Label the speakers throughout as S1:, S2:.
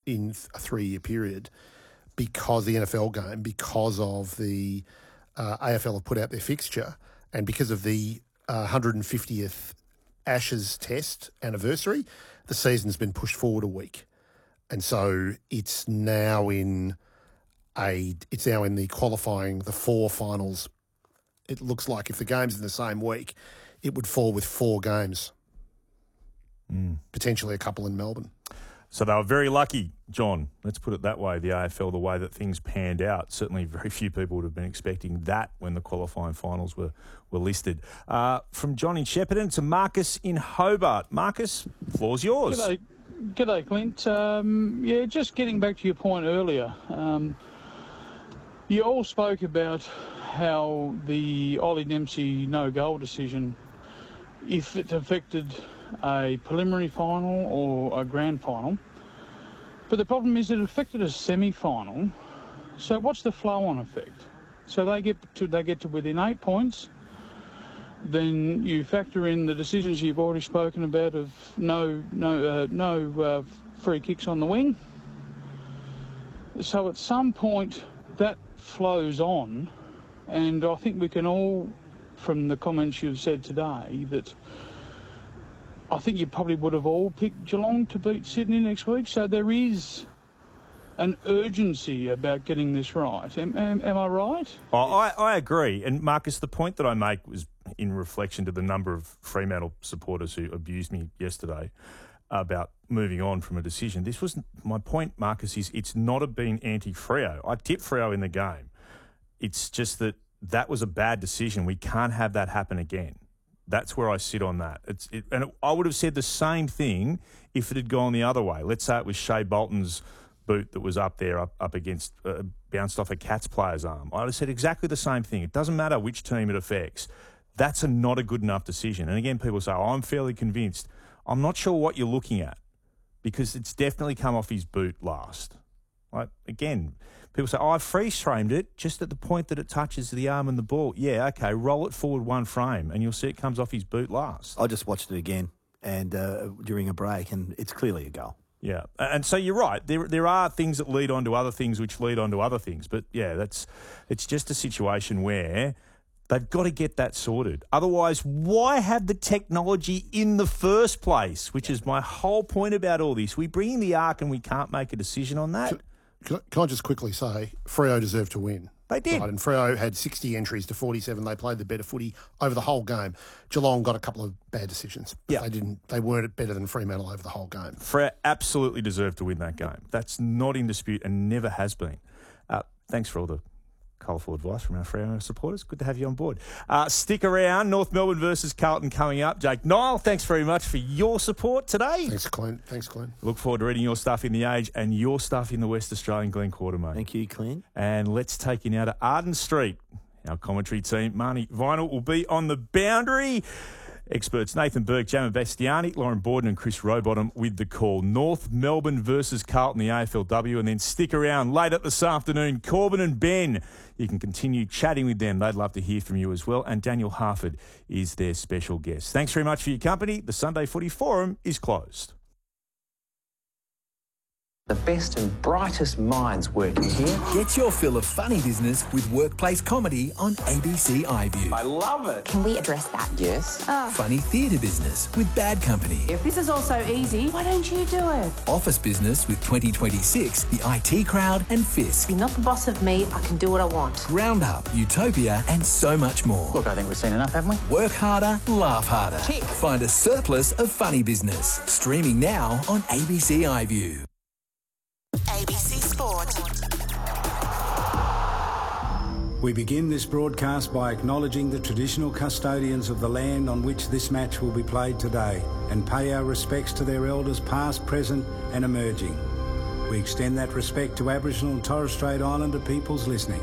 S1: in a 3-year period because the NFL game, because of the AFL have put out their fixture, and because of the 150th Ashes Test anniversary, the season's been pushed forward a week. And so it's now in the qualifying, the 4 finals. It looks like if the game's in the same week, it would fall with 4 games, potentially a couple in Melbourne.
S2: So they were very lucky, John. Let's put it that way, the AFL, the way that things panned out. Certainly very few people would have been expecting that when the qualifying finals were listed. From John in Shepparton to Marcus in Hobart. Marcus, floor's yours.
S3: G'day, Clint. Just getting back to your point earlier. You all spoke about how the Ollie Dempsey no-goal decision, if it affected a preliminary final or a grand final. But the problem is it affected a semi-final. So what's the flow-on effect? So they get to within 8 points. Then you factor in the decisions you've already spoken about of no free kicks on the wing. So at some point that flows on, and I think we can all, from the comments you've said today, that I think you probably would have all picked Geelong to beat Sydney next week. So there is an urgency about getting this right. Am I right?
S2: I agree. And Marcus, the point that I make was in reflection to the number of Fremantle supporters who abused me yesterday about moving on from a decision. This was my point, Marcus, is it's not being anti-Freo. I tipped Freo in the game. It's just that was a bad decision. We can't have that happen again. That's where I sit on that. And I would have said the same thing if it had gone the other way. Let's say it was Shea Bolton's boot that was up there, up against, bounced off a Cats player's arm. I would have said exactly the same thing. It doesn't matter which team it affects. That's not a good enough decision. And again, people say, I'm fairly convinced. I'm not sure what you're looking at because it's definitely come off his boot last. Again, people say, I freeze-framed it just at the point that it touches the arm and the ball. Yeah, okay, roll it forward 1 frame and you'll see it comes off his boot last.
S4: I just watched it again and during a break, and it's clearly a goal.
S2: Yeah, and so you're right. There are things that lead on to other things which lead on to other things. But, yeah, it's just a situation where they've got to get that sorted. Otherwise, why have the technology in the first place, which is my whole point about all this? We bring in the ARC and we can't make a decision on that.
S1: Can I just quickly say, Freo deserved to win.
S2: They did.
S1: Right, and Freo had 60 entries to 47. They played the better footy over the whole game. Geelong got a couple of bad decisions.
S2: Yeah.
S1: They weren't better than Fremantle over the whole game.
S2: Freo absolutely deserved to win that game. That's not in dispute and never has been. Thanks for all the colourful advice from our Freo supporters. Good to have you on board. Stick around. North Melbourne versus Carlton coming up. Jake Niall, thanks very much for your support today.
S1: Thanks, Glenn.
S2: Look forward to reading your stuff in The Age and your stuff in the West Australian Glen Quarter, mate.
S4: Thank you, Clint.
S2: And let's take you now to Arden Street. Our commentary team, Marnie Vinyl, will be on the boundary. Experts Nathan Burke, Jammer Bastiani, Lauren Borden and Chris Rowbottom with the call. North Melbourne versus Carlton, the AFLW, and then stick around later this afternoon. Corbin and Ben, you can continue chatting with them. They'd love to hear from you as well. And Daniel Harford is their special guest. Thanks very much for your company. The Sunday Footy Forum is closed.
S5: The best and brightest minds working here.
S6: Get your fill of funny business with workplace comedy on ABC iView.
S5: I love it.
S7: Can we address that?
S5: Yes.
S6: Funny theatre business with Bad Company.
S7: If this is all so easy, why don't you do it?
S6: Office business with 2026, the IT Crowd and Fisk.
S7: You're not the boss of me. I can do what I want.
S6: Roundup, Utopia and so much more.
S5: Look, I think we've seen enough, haven't we?
S6: Work harder, laugh harder.
S7: Tick.
S6: Find a surplus of funny business. Streaming now on ABC iView.
S8: ABC Sport.
S9: We begin this broadcast by acknowledging the traditional custodians of the land on which this match will be played today and pay our respects to their elders past, present and emerging. We extend that respect to Aboriginal and Torres Strait Islander peoples listening.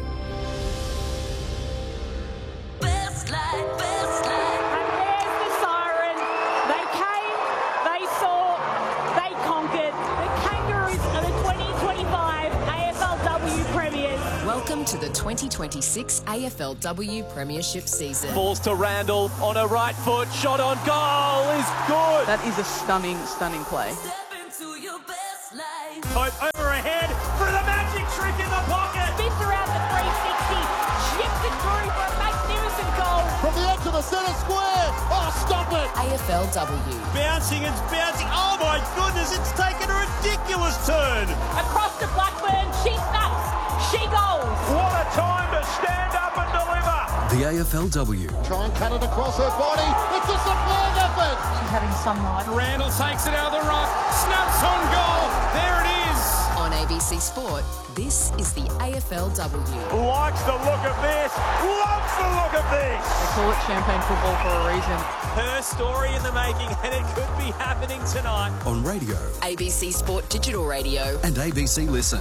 S8: To the 2026 AFLW Premiership season.
S10: Falls to Randall on her right foot. Shot on goal is good.
S11: That is a stunning play.
S10: Over ahead through the magic trick in the pocket.
S11: Spins around the 360, chips it through for a magnificent goal.
S12: From the edge of the centre square. Oh, stop it.
S8: AFLW.
S10: Bouncing and bouncing. Oh my goodness, it's taken a ridiculous turn.
S11: Across to Blackburn, she snaps, she goes.
S10: What a time to stand up and deliver.
S6: The AFLW.
S12: Try and cut it across her body. It's a superb effort.
S7: She's having some night.
S10: Randall takes it out of the ruck. Snaps on goal. There it is.
S8: On ABC Sport, this is the AFLW.
S10: Likes the look of this. Loves the look of this.
S13: They call it champagne football for a reason.
S10: Her story in the making, and it could be happening tonight.
S6: On radio.
S8: ABC Sport Digital Radio.
S6: And ABC Listen.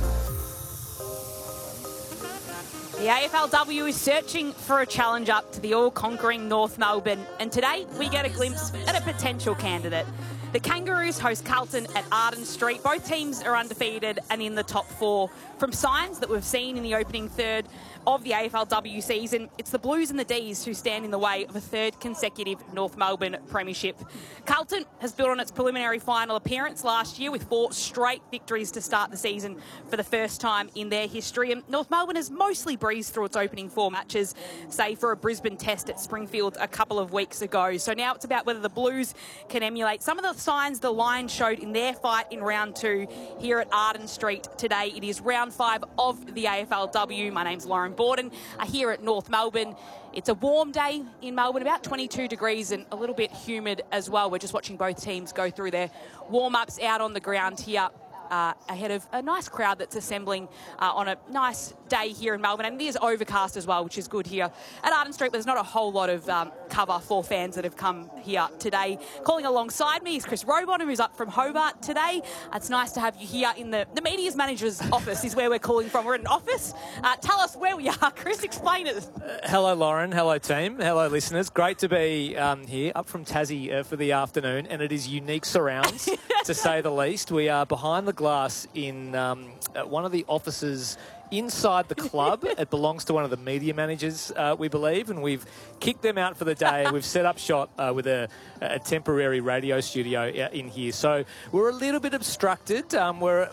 S11: The AFLW is searching for a challenge up to the all-conquering North Melbourne, and today we get a glimpse at a potential candidate. The Kangaroos host Carlton at Arden Street. Both teams are undefeated and in the top four. From signs that we've seen in the opening third of the AFLW season, it's the Blues and the D's who stand in the way of a third consecutive North Melbourne premiership. Carlton has built on its preliminary final appearance last year with 4 straight victories to start the season for the first time in their history. And North Melbourne has mostly breezed through its opening 4 matches, save for a Brisbane test at Springfield a couple of weeks ago. So now it's about whether the Blues can emulate some of the signs the Lions showed in their fight in round 2 here at Arden Street today. It is round 5 of the AFLW. My name's Lauren Borden here at North Melbourne. It's a warm day in Melbourne, about 22 degrees and a little bit humid as well. We're just watching both teams go through their warm-ups out on the ground here. Ahead of a nice crowd that's assembling on a nice day here in Melbourne. And it is overcast as well, which is good here at Arden Street. There's not a whole lot of cover for fans that have come here today. Calling alongside me is Chris Robon, who's up from Hobart today. It's nice to have you here in the media's manager's office is where we're calling from. We're in an office. Tell us where we are, Chris. Explain it.
S14: Hello, Lauren. Hello, team. Hello, listeners. Great to be here up from Tassie for the afternoon, and it is unique surrounds, to say the least. We are behind the glass in one of the offices inside the club. It belongs to one of the media managers, we believe, and we've kicked them out for the day. We've set up shop with a temporary radio studio in here. So we're a little bit obstructed. We're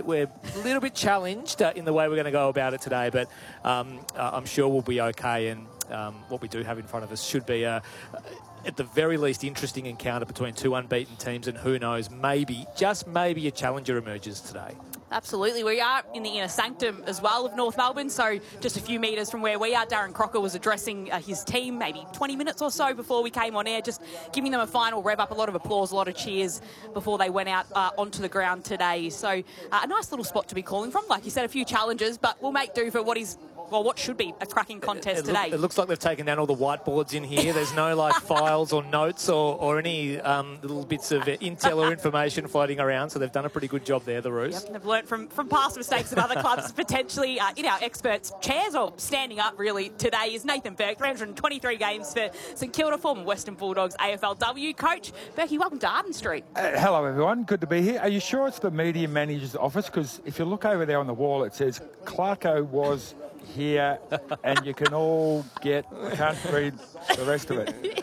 S14: a little bit challenged in the way we're going to go about it today, but I'm sure we'll be okay, and what we do have in front of us should be at the very least, interesting encounter between 2 unbeaten teams, and who knows, maybe, just maybe, a challenger emerges today.
S11: Absolutely. We are in the inner sanctum as well of North Melbourne, so just a few metres from where we are. Darren Crocker was addressing his team maybe 20 minutes or so before we came on air, just giving them a final rev up, a lot of applause, a lot of cheers before they went out onto the ground today. So a nice little spot to be calling from. Like you said, a few challenges, but we'll make do for what should be a cracking contest today.
S14: It looks like they've taken down all the whiteboards in here. There's no files or notes or any little bits of intel or information floating around. So they've done a pretty good job there, the Roos.
S11: Yep, they've learnt from past mistakes of other clubs. Potentially in our experts' chairs, or standing up really today, is Nathan Burke. 323 games for St Kilda, former Western Bulldogs AFLW coach. Berkey, welcome to Arden Street.
S15: Hello everyone, good to be here. Are you sure it's the media manager's office? Because if you look over there on the wall, it says Clarko was here, and you can all can't read the rest of it.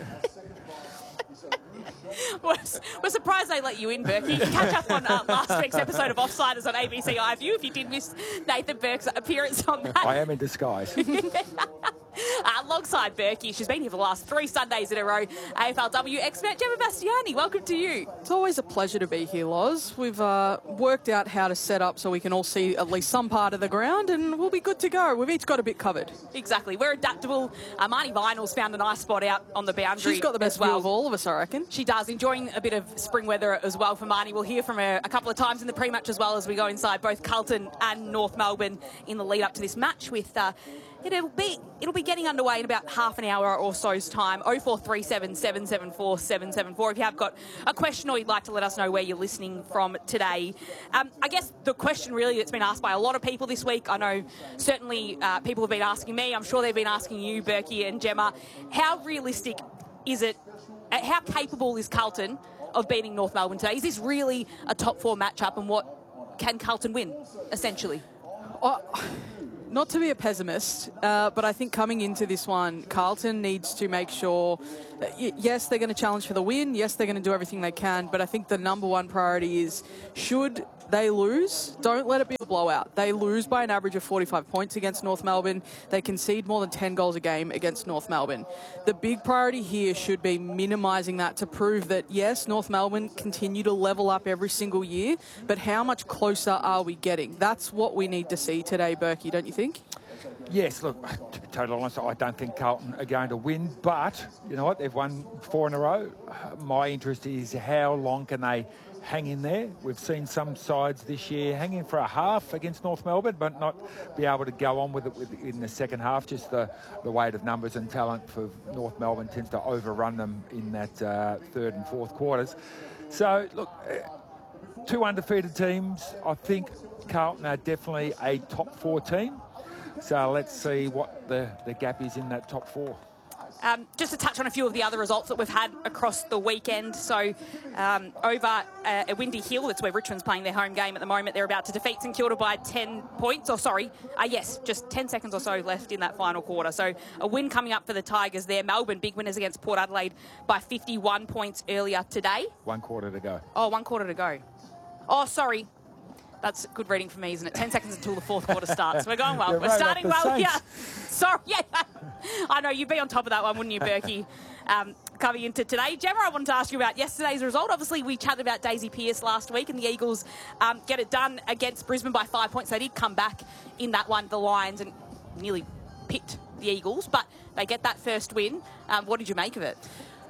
S11: We're surprised they let you in, Berkey. You can catch up on last week's episode of Offsiders on ABC iView if you did miss Nathan Burke's appearance on that.
S15: I am in disguise.
S11: Alongside Berkey, she's been here for the last 3 Sundays in a row, AFLW expert Gemma Bastiani. Welcome to you.
S13: It's always a pleasure to be here, Loz. We've worked out how to set up so we can all see at least some part of the ground, and we'll be good to go. We've each got a bit covered.
S11: Exactly. We're adaptable. Marnie Vinyl's found a nice spot out on the boundary.
S13: She's got the best view of all of us, I reckon.
S11: She does. Enjoying a bit of spring weather as well for Marnie. We'll hear from her a couple of times in the pre-match as well as we go inside both Carlton and North Melbourne in the lead up to this match with... It'll be getting underway in about half an hour or so's time. 0437 774 774. If you have got a question or you'd like to let us know where you're listening from today. I guess the question really that's been asked by a lot of people this week, I know certainly people have been asking me, I'm sure they've been asking you, Berkey and Gemma, how realistic is it, how capable is Carlton of beating North Melbourne today? Is this really a top 4 matchup, and what can Carlton win, essentially?
S13: Not to be a pessimist, but I think coming into this one, Carlton needs to make sure that, yes, they're going to challenge for the win. Yes, they're going to do everything they can. But I think the number one priority is, should They lose. Don't let it be a blowout. They lose by an average of 45 points against North Melbourne. They concede more than 10 goals a game against North Melbourne. The big priority here should be minimising that to prove that, yes, North Melbourne continue to level up every single year, but how much closer are we getting? That's what we need to see today, Berkey, don't you think?
S15: Yes, look, to be totally honest, I don't think Carlton are going to win, but you know what? They've won 4 in a row. My interest is how long can they hang in there. We've seen some sides this year hang in for a half against North Melbourne, but not be able to go on with it in the second half. Just the weight of numbers and talent for North Melbourne tends to overrun them in that third and fourth quarters. So, look, 2 undefeated teams. I think Carlton are definitely a top 4 team. So let's see what the gap is in that top 4.
S11: Just to touch on a few of the other results that we've had across the weekend. So over at Windy Hill, that's where Richmond's playing their home game at the moment. They're about to defeat St Kilda by 10 points. Yes, just 10 seconds or so left in that final quarter. So a win coming up for the Tigers there. Melbourne, big winners against Port Adelaide by 51 points earlier today.
S15: 1 quarter to go.
S11: Oh, 1 quarter to go. Oh, sorry. That's good reading for me, isn't it? 10 seconds until the fourth quarter starts. We're going well. We're starting well here. Sorry. Yeah. I know, you'd be on top of that one, wouldn't you, Berkey? Coming into today. Gemma, I wanted to ask you about yesterday's result. Obviously, we chatted about Daisy Pearce last week, and the Eagles get it done against Brisbane by 5 points. They did come back in that one, the Lions, and nearly picked the Eagles, but they get that first win. What did you make of it?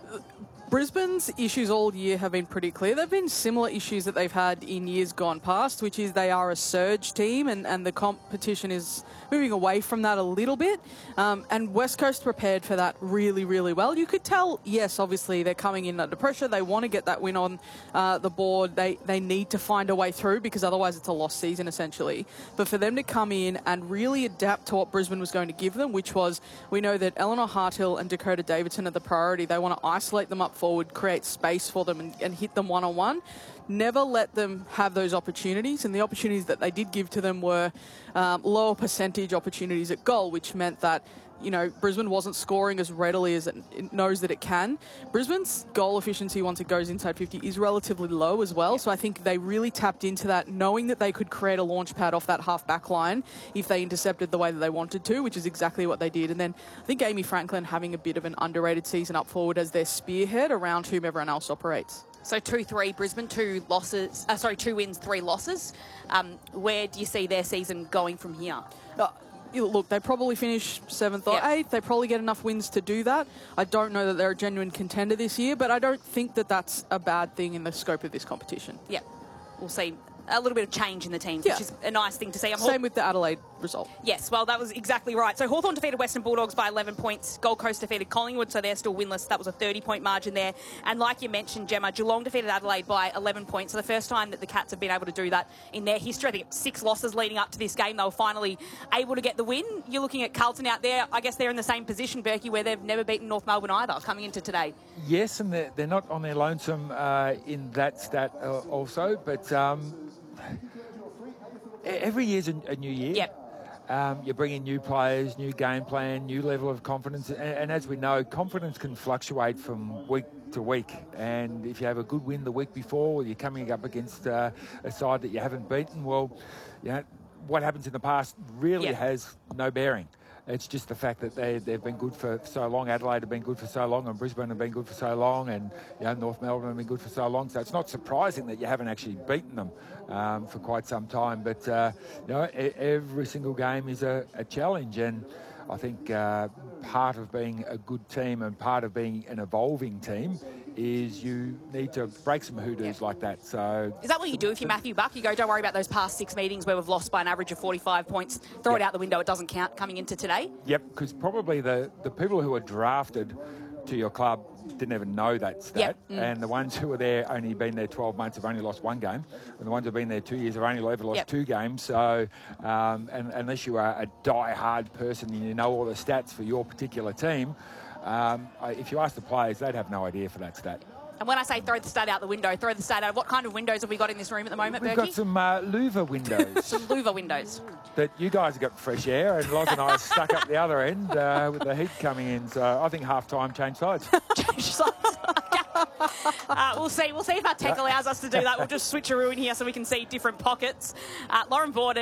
S13: Brisbane's issues all year have been pretty clear. There have been similar issues that they've had in years gone past, which is they are a surge team and the competition is moving away from that a little bit. And West Coast prepared for that really, really well. You could tell, yes, obviously they're coming in under pressure. They want to get that win on the board. They need to find a way through because otherwise it's a lost season essentially. But for them to come in and really adapt to what Brisbane was going to give them, which was, we know that Eleanor Harthill and Dakota Davidson are the priority. They want to isolate them up forward, create space for them and hit them one-on-one. Never let them have those opportunities, and the opportunities that they did give to them were lower percentage opportunities at goal, which meant that, you know, Brisbane wasn't scoring as readily as it knows that it can. Brisbane's goal efficiency once it goes inside 50 is relatively low as well, so I think they really tapped into that, knowing that they could create a launch pad off that half-back line if they intercepted the way that they wanted to, which is exactly what they did. And then I think Amy Franklin having a bit of an underrated season up forward as their spearhead around whom everyone else operates.
S11: So 2-3 Brisbane, 2 wins, 3 losses. Where do you see their season going from here?
S13: Look, they probably finish 7th or 8th. They probably get enough wins to do that. I don't know that they're a genuine contender this year, but I don't think that that's a bad thing in the scope of this competition.
S11: Yeah, we'll see a little bit of change in the teams, which is a nice thing to see.
S13: Same with the Adelaide result.
S11: Yes, well, that was exactly right. So Hawthorn defeated Western Bulldogs by 11 points. Gold Coast defeated Collingwood, so they're still winless. That was a 30-point margin there. And like you mentioned, Gemma, Geelong defeated Adelaide by 11 points. So the first time that the Cats have been able to do that in their history. I think 6 losses leading up to this game. They were finally able to get the win. You're looking at Carlton out there. I guess they're in the same position, Berkey, where they've never beaten North Melbourne either, coming into today.
S15: Yes, and they're not on their lonesome in that stat also, but every year's a new year.
S11: Yep.
S15: You bring in new players, new game plan, new level of confidence. And as we know, confidence can fluctuate from week to week. And if you have a good win the week before, or you're coming up against a side that you haven't beaten, well, you know, what happens in the past really has no bearing. It's just the fact that they've been good for so long. Adelaide have been good for so long, and Brisbane have been good for so long, and North Melbourne have been good for so long. So it's not surprising that you haven't actually beaten them for quite some time. But every single game is a challenge, and I think part of being a good team and part of being an evolving team is you need to break some hoodoos like that. So
S11: is that what you do if you're Matthew Buck? You go, don't worry about those past 6 meetings where we've lost by an average of 45 points. Throw it out the window. It doesn't count coming into today.
S15: Yep, because probably the people who are drafted to your club didn't even know that stat. And the ones who are there, only been there 12 months, have only lost 1 game. And the ones who have been there 2 years have only ever lost 2 games. So and unless you are a die-hard person and you know all the stats for your particular team, if you ask the players, they'd have no idea for that stat.
S11: And when I say throw the stat out the window, throw the stat out, what kind of windows have we got in this room at the moment,
S15: We've
S11: Berkey?
S15: got some louver windows.
S11: Some louver windows.
S15: That you guys have got fresh air, and Loz and I are stuck up the other end with the heat coming in. So I think half-time change sides.
S11: Change sides. We'll see if our tech allows us to do that. We'll just switcheroo in here so we can see different pockets. Lauren Borden.